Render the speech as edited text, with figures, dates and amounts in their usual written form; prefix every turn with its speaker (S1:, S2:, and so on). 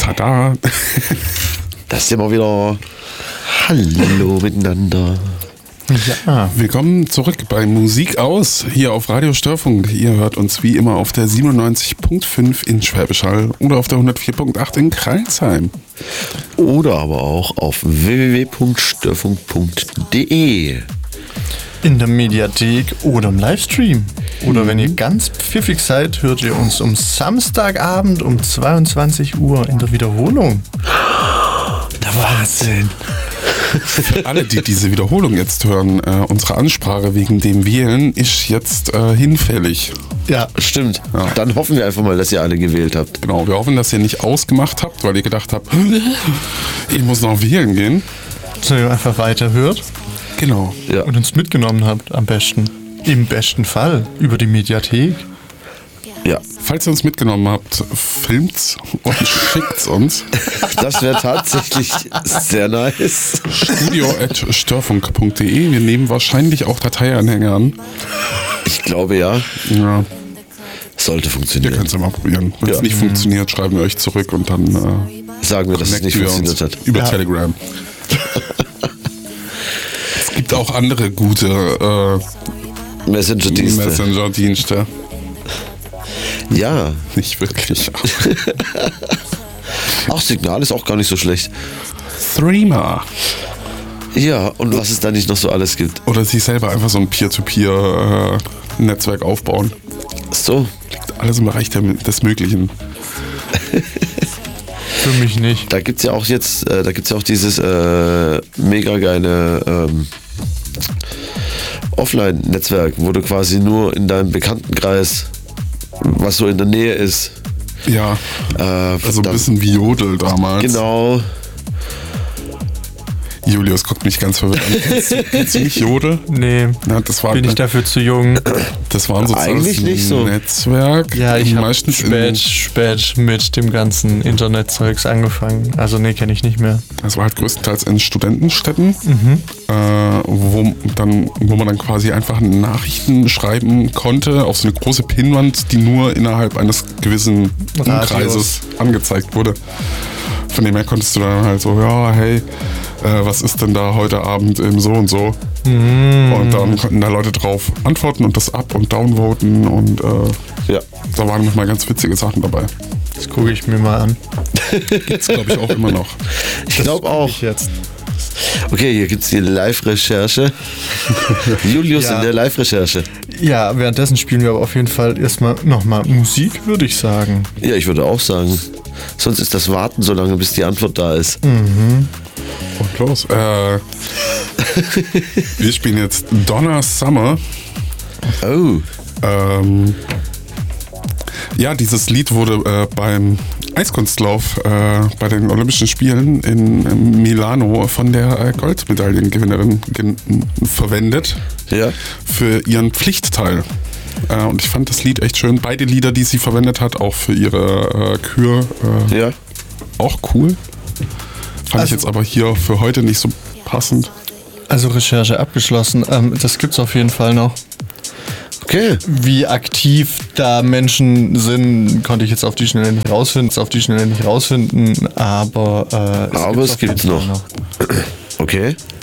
S1: Tada!
S2: Das ist immer wieder Hallo miteinander.
S1: Ja. Willkommen zurück bei Musik aus, hier auf Radio Störfunk. Ihr hört uns wie immer auf der 97.5 in Schwäbisch Hall oder auf der 104.8 in Crailsheim.
S2: Oder aber auch auf www.störfunk.de.
S3: In der Mediathek oder im Livestream. Oder wenn ihr ganz pfiffig seid, hört ihr uns am Samstagabend um 22 Uhr in der Wiederholung.
S2: Der Wahnsinn.
S1: Für alle, die diese Wiederholung jetzt hören, unsere Ansprache wegen dem Wählen ist jetzt hinfällig.
S2: Ja, stimmt. Ja. Dann hoffen wir einfach mal, dass ihr alle gewählt habt.
S1: Genau, wir hoffen, dass ihr nicht ausgemacht habt, weil ihr gedacht habt, ich muss noch wählen gehen.
S3: Sondern ihr einfach weiterhört.
S1: Genau.
S3: Ja. Und uns mitgenommen habt, am besten. Im besten Fall über die Mediathek.
S1: Ja. Falls ihr uns mitgenommen habt, filmt's und schickt's uns.
S2: Das wäre tatsächlich sehr nice.
S1: studio@störfunk.de. Wir nehmen wahrscheinlich auch Dateianhänger an.
S2: Ich glaube ja.
S1: Ja.
S2: Sollte funktionieren.
S1: Ihr könnt es ja mal probieren. Wenn es nicht funktioniert, schreiben wir euch zurück und dann
S2: sagen wir, dass es nicht funktioniert hat.
S1: Über Telegram. Es gibt auch andere gute Messenger-Dienste.
S2: Ja.
S1: Nicht wirklich.
S2: Auch Signal ist auch gar nicht so schlecht.
S1: Threema.
S2: Ja, und was es da nicht noch so alles gibt.
S1: Oder sich selber einfach so ein Peer-to-Peer-Netzwerk aufbauen.
S2: So.
S1: Liegt alles im Bereich des Möglichen.
S3: Für mich nicht.
S2: Da gibt's ja auch jetzt, dieses mega geile Offline-Netzwerk, wo du quasi nur in deinem Bekanntenkreis, was so in der Nähe ist.
S1: Ja, also ein bisschen wie Jodel damals.
S2: Genau.
S1: Julius guckt mich ganz verwirrt an. Kennst du nicht Jodel?
S3: Nee,
S1: das war
S3: bin ich dafür zu jung.
S1: Das waren sozusagen
S2: eigentlich nicht so.
S1: Netzwerk.
S3: Ja, ich habe
S1: meistens
S3: spät mit dem ganzen Internetzeugs angefangen. Also nee, kenne ich nicht mehr.
S1: Das war halt größtenteils in Studentenstädten, wo man dann quasi einfach Nachrichten schreiben konnte auf so eine große Pinnwand, die nur innerhalb eines gewissen Umkreises angezeigt wurde. Von dem her konntest du dann halt so, ja, hey, was ist denn da heute Abend im so und so? Und dann konnten da Leute drauf antworten und das up- und downvoten und da waren nochmal ganz witzige Sachen dabei.
S3: Das gucke ich mir mal an.
S1: Gibt's, glaube ich, auch immer noch.
S2: Ich glaube auch.
S3: Jetzt.
S2: Okay, hier gibt es die Live-Recherche. Julius in der Live-Recherche.
S3: Ja, währenddessen spielen wir aber auf jeden Fall erstmal nochmal Musik, würde ich sagen.
S2: Ja, ich würde auch sagen. Sonst ist das Warten so lange, bis die Antwort da ist.
S1: Und los. Wir spielen jetzt Donna Summer.
S2: Oh.
S1: Ja, dieses Lied wurde beim Eiskunstlauf bei den Olympischen Spielen in Milano von der Goldmedaillengewinnerin verwendet.
S2: Ja.
S1: Für ihren Pflichtteil. Und ich fand das Lied echt schön. Beide Lieder, die sie verwendet hat, auch für ihre Kür, auch cool. Fand ich jetzt aber hier für heute nicht so passend.
S3: Also Recherche abgeschlossen. Das gibt's auf jeden Fall noch.
S2: Okay.
S3: Wie aktiv da Menschen sind, konnte ich jetzt auf die Schnelle nicht rausfinden. Aber
S2: es gibt's noch. Okay.